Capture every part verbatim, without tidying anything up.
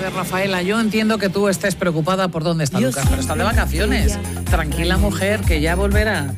ver, Rafaela, yo entiendo que tú estés preocupada por dónde está Lucas, pero está de vacaciones. Tranquila, mujer, que ya volverá.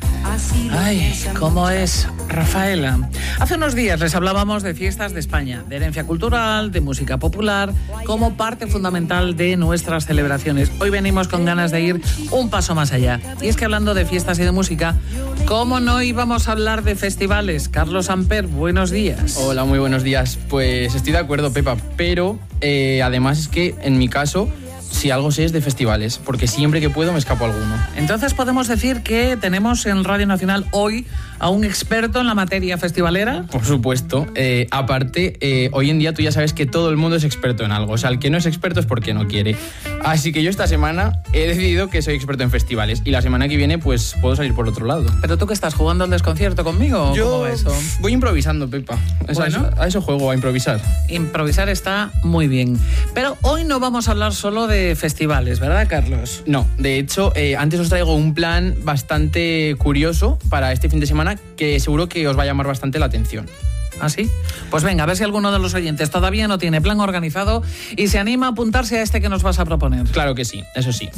Ay, ¿cómo es Rafaela? Hace unos días les hablábamos de fiestas de España, de herencia cultural, de música popular, como parte fundamental de nuestras celebraciones. Hoy venimos con ganas de ir un paso más allá. Y es que hablando de fiestas y de música, ¿cómo no íbamos a hablar de festivales? Carlos Amper, buenos días. Hola, muy buenos días. Pues estoy de acuerdo, Pepa, pero eh, además es que en mi caso, si algo sé es de festivales, porque siempre que puedo me escapo a alguno. Entonces podemos decir que tenemos en Radio Nacional hoy a un experto en la materia festivalera. Por supuesto. Eh, aparte, eh, hoy en día tú ya sabes que todo el mundo es experto en algo. O sea, el que no es experto es porque no quiere. Así que yo esta semana he decidido que soy experto en festivales y la semana que viene pues puedo salir por otro lado. ¿Pero tú qué estás, jugando al desconcierto conmigo? Yo ¿Cómo va eso? Voy improvisando, Pepa. Bueno. A, eso, a eso juego, a improvisar. Improvisar está muy bien. Pero hoy no vamos a hablar solo de festivales, ¿verdad, Carlos? No, de hecho, eh, antes os traigo un plan bastante curioso para este fin de semana que seguro que os va a llamar bastante la atención. ¿Ah, sí? Pues venga, a ver si alguno de los oyentes todavía no tiene plan organizado y se anima a apuntarse a este que nos vas a proponer. Claro que sí, eso sí.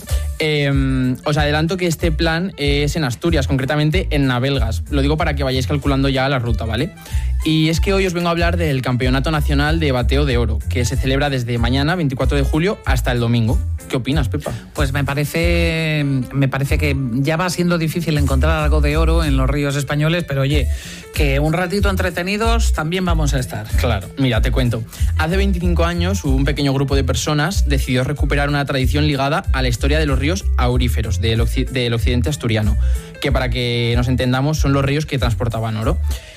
Eh, os adelanto que este plan es en Asturias, concretamente en Navelgas. Lo digo para que vayáis calculando ya la ruta, ¿vale? Y es que hoy os vengo a hablar del Campeonato Nacional de Bateo de Oro, que se celebra desde mañana, veinticuatro de julio, hasta el domingo. ¿Qué opinas, Pepa? Pues me parece, me parece que ya va siendo difícil encontrar algo de oro en los ríos españoles, pero oye, que un ratito entretenidos también vamos a estar. Claro, mira, te cuento. Hace veinticinco años un pequeño grupo de personas decidió recuperar una tradición ligada a la historia de los ríos auríferos del, occ- del occidente asturiano, que para que nos entendamos son los ríos que transportaban oro.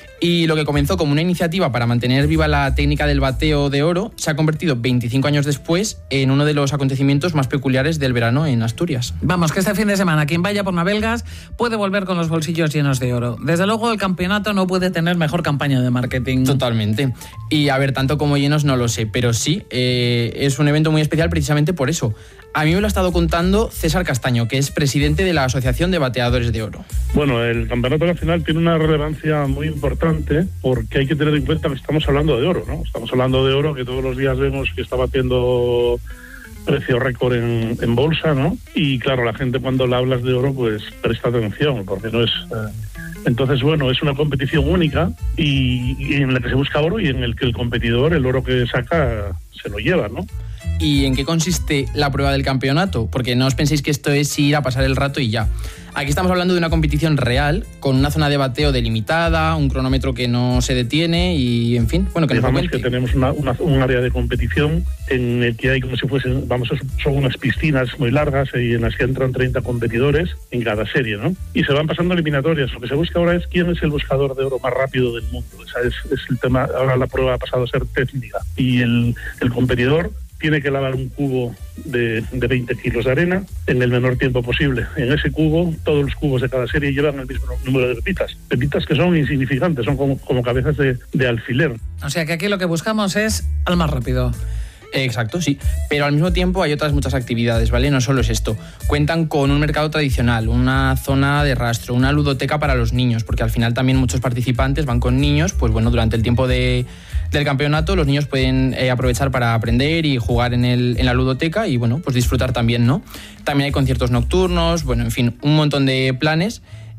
Y lo que comenzó como una iniciativa para mantener viva la técnica del bateo de oro se ha convertido veinticinco años después en uno de los acontecimientos más peculiares del verano en Asturias. Vamos, que este fin de semana quien vaya por Navelgas puede volver con los bolsillos llenos de oro. Desde luego el campeonato no puede tener mejor campaña de marketing. Totalmente. Y a ver, tanto como llenos no lo sé, pero sí, eh, es un evento muy especial precisamente por eso. A mí me lo ha estado contando César Castaño, que es presidente de la Asociación de Bateadores de Oro. Bueno, el Campeonato Nacional tiene una relevancia muy importante porque hay que tener en cuenta que estamos hablando de oro, ¿no? Estamos hablando de oro que todos los días vemos que está batiendo precio récord en, en bolsa, ¿no? Y claro, la gente cuando le hablas de oro pues presta atención porque no es... Eh, Entonces, bueno, es una competición única y, y en la que se busca oro y en el que el competidor, el oro que saca, se lo lleva, ¿no? ¿Y en qué consiste la prueba del campeonato? Porque no os penséis que esto es ir a pasar el rato y ya. Aquí estamos hablando de una competición real, con una zona de bateo delimitada, un cronómetro que no se detiene y, en fin, bueno, que Digamos nos que tenemos una, una, un área de competición en el que hay como si fuesen, vamos, son unas piscinas muy largas y en las que entran treinta competidores en cada serie, ¿no? Y se van pasando eliminatorias. Lo que se busca ahora es quién es el buscador de oro más rápido del mundo. Esa es, es el tema. Ahora la prueba ha pasado a ser técnica. Y el, el competidor tiene que lavar un cubo de, de veinte kilos de arena en el menor tiempo posible. En ese cubo, todos los cubos de cada serie llevan el mismo número de pepitas. Pepitas que son insignificantes, son como, como cabezas de, de alfiler. O sea que aquí lo que buscamos es al más rápido. Exacto, sí. Pero al mismo tiempo hay otras muchas actividades, ¿vale? No solo es esto. Cuentan con un mercado tradicional, una zona de rastro, una ludoteca para los niños, porque al final también muchos participantes van con niños, pues bueno, durante el tiempo de, del campeonato los niños pueden eh, aprovechar para aprender y jugar en, el, en la ludoteca y bueno, pues disfrutar también, ¿no? También hay conciertos nocturnos, bueno, en fin, un montón de planes.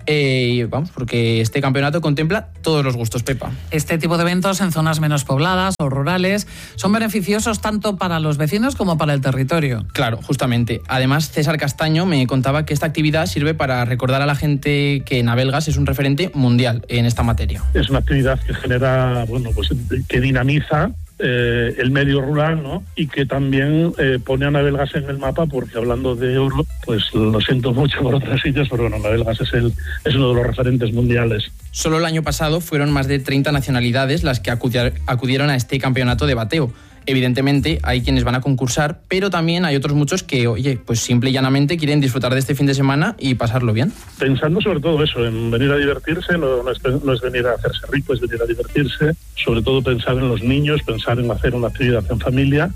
Eh, vamos, porque este campeonato contempla todos los gustos, Pepa. Este tipo de eventos en zonas menos pobladas o rurales son beneficiosos tanto para los vecinos como para el territorio. Claro, justamente. Además, César Castaño me contaba que esta actividad sirve para recordar a la gente que Navelgas es un referente mundial en esta materia. Es una actividad que genera, bueno, pues que dinamiza Eh, el medio rural, ¿no? Y que también eh, pone a Navelgas en el mapa, porque hablando de oro, pues lo siento mucho por otros sitios, pero bueno, Navelgas es, el, es uno de los referentes mundiales. Solo el año pasado fueron más de treinta nacionalidades las que acudir, acudieron a este campeonato de bateo. Evidentemente hay quienes van a concursar, pero también hay otros muchos que, oye, pues simple y llanamente quieren disfrutar de este fin de semana y pasarlo bien. Pensando sobre todo eso, en venir a divertirse, no, no, es, no es venir a hacerse rico, es venir a divertirse, sobre todo pensar en los niños, pensar en hacer una actividad en familia,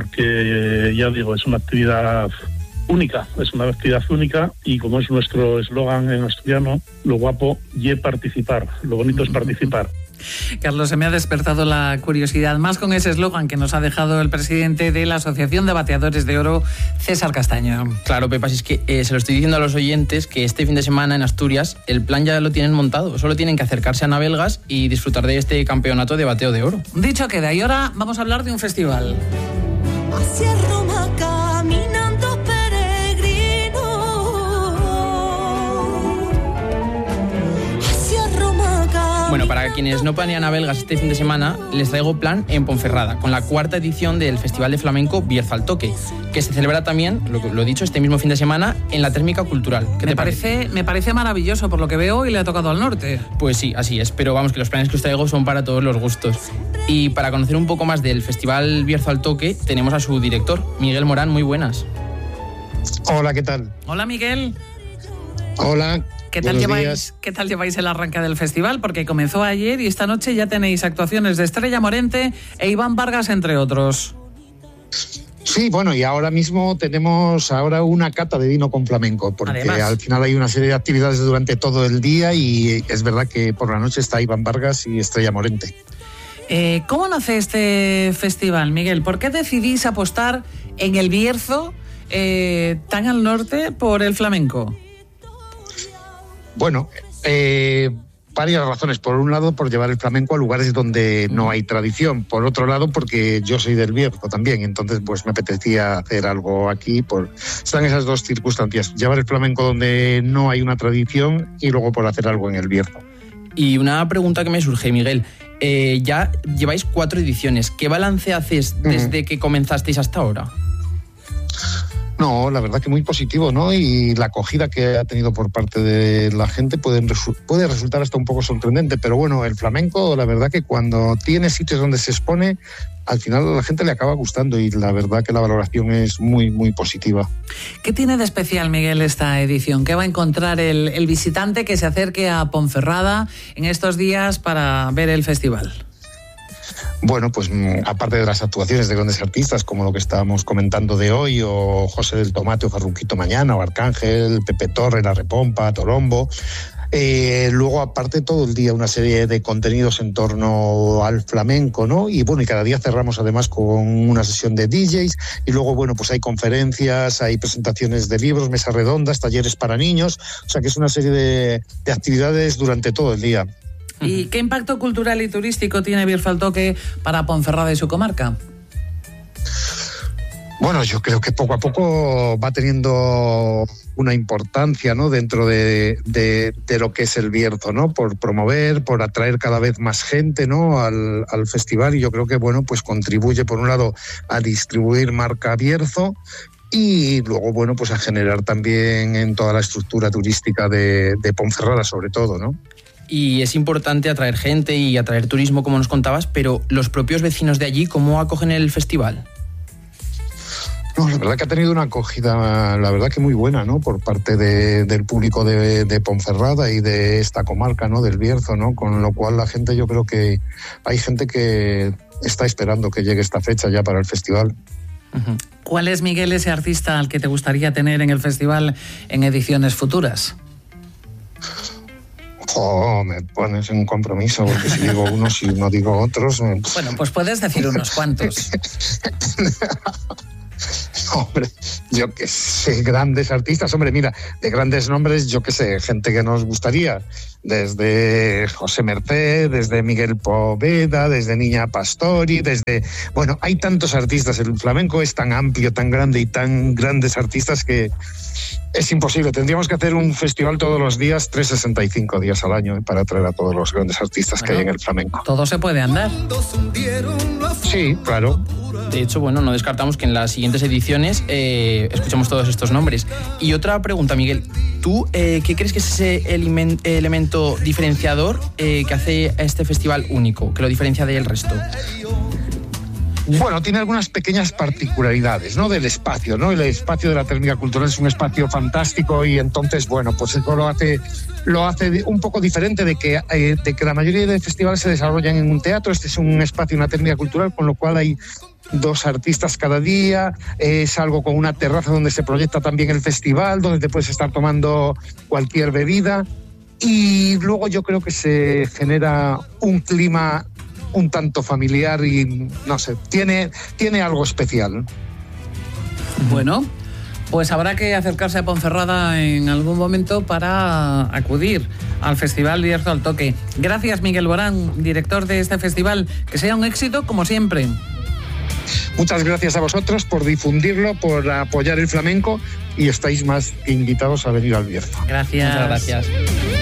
porque ya digo, es una actividad única, es una actividad única y como es nuestro eslogan en asturiano, lo guapo y participar, lo bonito es participar. Carlos, se me ha despertado la curiosidad, más con ese eslogan que nos ha dejado el presidente de la Asociación de Bateadores de Oro, César Castaño. Claro, Pepa, si es que eh, se lo estoy diciendo a los oyentes que este fin de semana en Asturias el plan ya lo tienen montado, solo tienen que acercarse a Navelgas y disfrutar de este campeonato de bateo de oro. Dicho queda, y ahora vamos a hablar de un festival. Hacia Roma caminando peregrino, hacia Roma caminando. Bueno, para quienes no planean Navelgas este fin de semana, les traigo plan en Ponferrada, con la cuarta edición del Festival de Flamenco Bierzo al Toque, que se celebra también, lo, lo he dicho, este mismo fin de semana en la Térmica Cultural. ¿Qué me te parece? parece? Me parece maravilloso por lo que veo y le ha tocado al norte. Pues sí, así es, pero vamos, que los planes que os traigo son para todos los gustos. Y para conocer un poco más del Festival Bierzo al Toque, tenemos a su director, Miguel Morán. Muy buenas. Hola, ¿qué tal? Hola, Miguel. Hola. ¿Qué tal, lleváis, ¿Qué tal lleváis el arranque del festival? Porque comenzó ayer y esta noche ya tenéis actuaciones de Estrella Morente e Iván Vargas, entre otros. Sí, bueno, y ahora mismo tenemos ahora una cata de vino con flamenco, porque Además, al final hay una serie de actividades durante todo el día y es verdad que por la noche está Iván Vargas y Estrella Morente. Eh, ¿Cómo nace este festival, Miguel? ¿Por qué decidís apostar en el Bierzo, eh, tan al norte, por el flamenco? Bueno, eh, varias razones. Por un lado, por llevar el flamenco a lugares donde no hay tradición. Por otro lado, porque yo soy del Bierzo también. Entonces, pues me apetecía hacer algo aquí. Por... Están esas dos circunstancias. Llevar el flamenco donde no hay una tradición y luego por hacer algo en el Bierzo. Y una pregunta que me surge, Miguel. Eh, ya lleváis cuatro ediciones. ¿Qué balance haces desde uh-huh. que comenzasteis hasta ahora? No, la verdad que muy positivo, ¿no? Y la acogida que ha tenido por parte de la gente puede, resu- puede resultar hasta un poco sorprendente, pero bueno, el flamenco, la verdad que cuando tiene sitios donde se expone, al final a la gente le acaba gustando y la verdad que la valoración es muy, muy positiva. ¿Qué tiene de especial, Miguel, esta edición? ¿Qué va a encontrar el, el visitante que se acerque a Ponferrada en estos días para ver el festival? Bueno, pues aparte de las actuaciones de grandes artistas como lo que estábamos comentando de hoy, o José del Tomate o Farruquito Mañana, o Arcángel, Pepe Torre, La Repompa, Torombo, eh, luego aparte todo el día una serie de contenidos en torno al flamenco, ¿no? Y bueno, y cada día cerramos además con una sesión de D Js y luego, bueno, pues hay conferencias, hay presentaciones de libros, mesas redondas, talleres para niños, o sea que es una serie de, de actividades durante todo el día. ¿Y qué impacto cultural y turístico tiene Bierzo al Toque para Ponferrada y su comarca? Bueno, yo creo que poco a poco va teniendo una importancia, ¿no? Dentro de, de, de lo que es el Bierzo, ¿no? Por promover, por atraer cada vez más gente, ¿no? Al, al festival, y yo creo que, bueno, pues contribuye por un lado a distribuir marca Bierzo y luego, bueno, pues a generar también en toda la estructura turística de, de Ponferrada, sobre todo, ¿no? Y es importante atraer gente y atraer turismo, como nos contabas, pero los propios vecinos de allí, ¿cómo acogen el festival? No, la verdad que ha tenido una acogida, la verdad que muy buena, ¿no? Por parte de, del público de, de Ponferrada y de esta comarca, ¿no? Del Bierzo, ¿no? Con lo cual la gente, yo creo que hay gente que está esperando que llegue esta fecha ya para el festival. Uh-huh. ¿Cuál es, Miguel, ese artista al que te gustaría tener en el festival en ediciones futuras? Oh, me pones en un compromiso, porque si digo unos y no digo otros... Me... Bueno, pues puedes decir unos cuantos. Hombre, yo qué sé, grandes artistas, hombre, mira, de grandes nombres, yo qué sé, gente que nos gustaría, desde José Merced, desde Miguel Poveda, desde Niña Pastori, desde... Bueno, hay tantos artistas, el flamenco es tan amplio, tan grande y tan grandes artistas que es imposible, tendríamos que hacer un festival todos los días, trescientos sesenta y cinco días al año, para atraer a todos los grandes artistas bueno, que hay en el flamenco. Todo se puede andar. Sí, claro. De hecho, bueno, no descartamos que en las siguientes ediciones eh, escuchemos todos estos nombres. Y otra pregunta, Miguel, ¿tú eh, qué crees que es ese elemen- elemento diferenciador eh, que hace a este festival único, que lo diferencia del resto? Bueno, tiene algunas pequeñas particularidades, ¿no? Del espacio, ¿no? El espacio de la Térmica Cultural es un espacio fantástico y entonces, bueno, pues eso lo hace, lo hace un poco diferente de que, eh, de que la mayoría de festivales se desarrollan en un teatro. Este es un espacio, una Térmica Cultural, con lo cual hay dos artistas cada día, es algo con una terraza donde se proyecta también el festival, donde te puedes estar tomando cualquier bebida. y luego yo creo que se genera un clima un tanto familiar y no sé, tiene, tiene algo especial. Bueno, pues habrá que acercarse a Ponferrada en algún momento para acudir al Festival Bierzo al Toque. Gracias, Miguel Borán, director de este festival. Que sea un éxito como siempre. Muchas gracias a vosotros por difundirlo, por apoyar el flamenco, y estáis más que invitados a venir al Bierzo. Gracias. Muchas gracias.